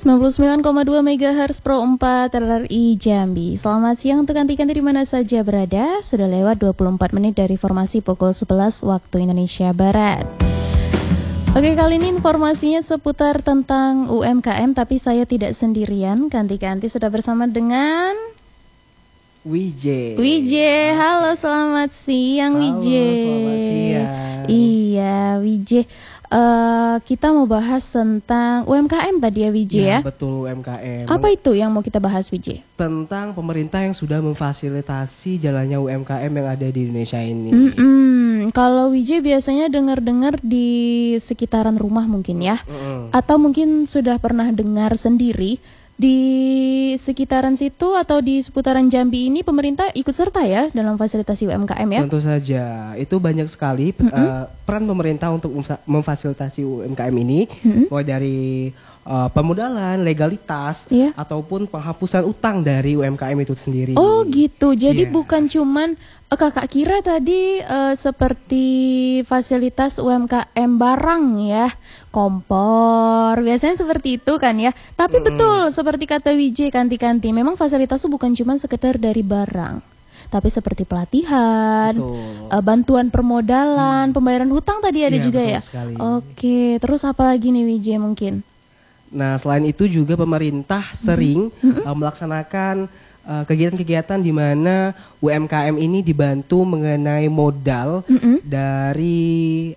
99,2 MHz Pro 4 RRI Jambi. Selamat siang untuk kanti-kanti di mana saja berada. Sudah lewat 24 menit dari formasi pukul 11 waktu Indonesia Barat. Oke, kali ini informasinya seputar tentang UMKM, tapi saya tidak sendirian. Kanti-kanti sudah bersama dengan Wije. Halo, selamat siang. Halo, Wije. selamat siang. Iya, Wije. Kita mau bahas tentang UMKM tadi ya, Wije ya? Betul, UMKM. Apa itu yang mau kita bahas, Wije? Tentang pemerintah yang sudah memfasilitasi jalannya UMKM yang ada di Indonesia ini. Kalau Wije biasanya dengar-dengar di sekitaran rumah mungkin ya, atau mungkin sudah pernah dengar sendiri di sekitaran situ atau di seputaran Jambi ini pemerintah ikut serta ya dalam fasilitasi UMKM ya? Tentu saja, itu banyak sekali peran pemerintah untuk memfasilitasi UMKM ini, mulai dari pemodalan, legalitas, ataupun penghapusan utang dari UMKM itu sendiri. Oh gitu, jadi bukan cuman kakak kira tadi seperti fasilitas UMKM barang ya, kompor, biasanya seperti itu kan ya. Tapi betul, seperti kata Wije kanti-kanti, memang fasilitas itu bukan cuma sekedar dari barang, tapi seperti pelatihan, bantuan permodalan, pembayaran hutang tadi ada juga ya. Sekali. Oke, terus apa lagi nih Wije mungkin? Nah, selain itu juga pemerintah sering melaksanakan kegiatan-kegiatan di mana UMKM ini dibantu mengenai modal dari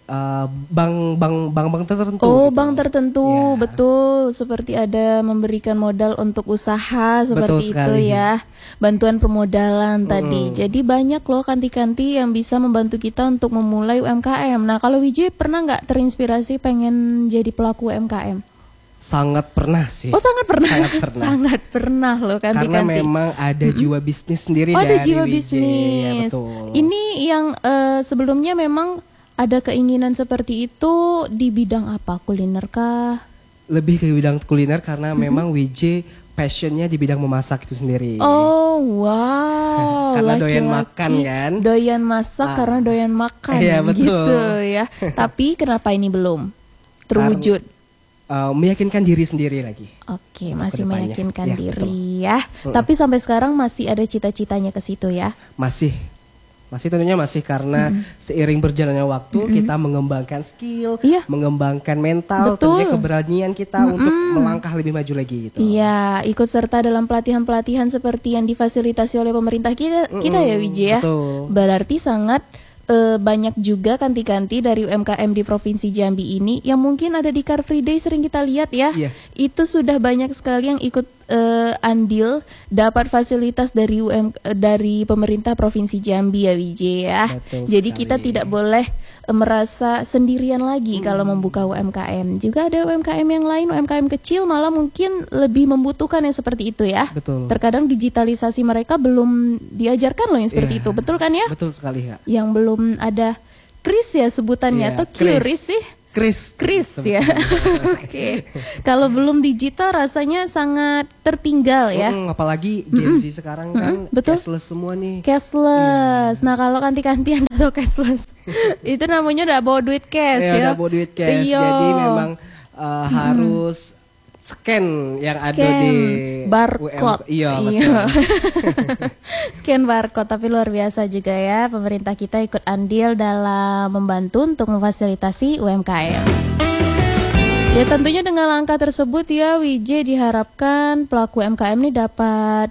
bank-bank tertentu. Oh, bank tertentu, betul. Seperti ada memberikan modal untuk usaha seperti itu ya. Bantuan permodalan tadi. Jadi banyak loh kanti-kanti yang bisa membantu kita untuk memulai UMKM. Nah, kalau Wije pernah nggak terinspirasi pengen jadi pelaku UMKM? Sangat pernah sih. Oh, sangat pernah. Sangat pernah loh kanti-kanti. Karena memang ada jiwa bisnis sendiri dari ada jiwa Wije. bisnis. Ya, betul. Ini yang sebelumnya memang ada keinginan seperti itu di bidang apa? Kuliner kah? Lebih ke bidang kuliner karena memang Wije passionnya di bidang memasak itu sendiri. Oh, wow. Karena doyan makan kan. Doyan masak karena doyan makan. Iya, betul. Gitu ya. Tapi kenapa ini belum terwujud? Meyakinkan diri sendiri lagi. Oke, masih meyakinkan diri betul. ya. Tapi sampai sekarang masih ada cita-citanya ke situ ya? Masih tentunya masih karena seiring berjalannya waktu kita mengembangkan skill, mengembangkan mental, tentunya keberanian kita untuk melangkah lebih maju lagi gitu. Iya, ikut serta dalam pelatihan-pelatihan seperti yang difasilitasi oleh pemerintah kita ya Wije ya. Betul. Berarti sangat banyak juga kanti-kanti dari UMKM di Provinsi Jambi ini yang mungkin ada di Car Free Day sering kita lihat ya. Itu sudah banyak sekali yang ikut andil dapat fasilitas dari pemerintah Provinsi Jambi ya Wije ya. Jadi kita tidak boleh merasa sendirian lagi kalau membuka UMKM. Juga ada UMKM yang lain, UMKM kecil malah mungkin lebih membutuhkan yang seperti itu ya. Betul. Terkadang digitalisasi mereka belum diajarkan loh yang seperti itu. Betul kan ya? Betul sekali ya. Yang belum ada KRIS ya sebutannya atau QRIS sih? KRIS ya. Oke. Kalau belum digital rasanya sangat tertinggal ya. Apalagi Gen Z sekarang kan cashless semua nih. Cashless. Nah, kalau kanti-kantian atau cashless itu namanya udah bawa duit cash ya. Udah bawa duit cash. Jadi memang harus scan yang ada di barcode. Betul. Scan barcode, tapi luar biasa juga ya pemerintah kita ikut andil dalam membantu untuk memfasilitasi UMKM. Ya tentunya dengan langkah tersebut ya Wije diharapkan pelaku UMKM ini dapat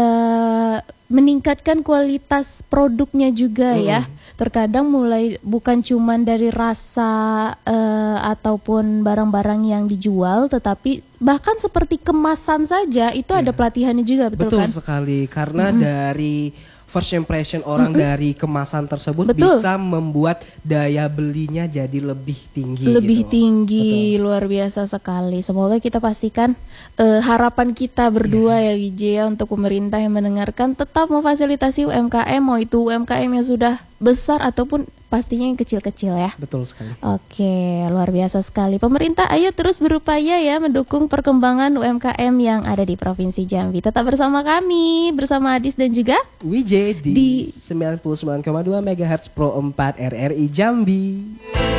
meningkatkan kualitas produknya juga ya. Terkadang mulai bukan cuman dari rasa ataupun barang-barang yang dijual, tetapi bahkan seperti kemasan saja itu ada pelatihannya juga, betul kan? Betul sekali, karena dari first impression orang dari kemasan tersebut bisa membuat daya belinya jadi lebih tinggi. Lebih tinggi, luar biasa sekali. Semoga kita pastikan harapan kita berdua ya Wije ya, untuk pemerintah yang mendengarkan tetap memfasilitasi UMKM, mau itu UMKM yang sudah besar ataupun pastinya yang kecil-kecil ya. Betul sekali. Oke, luar biasa sekali. Pemerintah ayo terus berupaya ya mendukung perkembangan UMKM yang ada di Provinsi Jambi. Tetap bersama kami, bersama Adis dan juga Wije di 99,2 MHz Pro 4 RRI Jambi.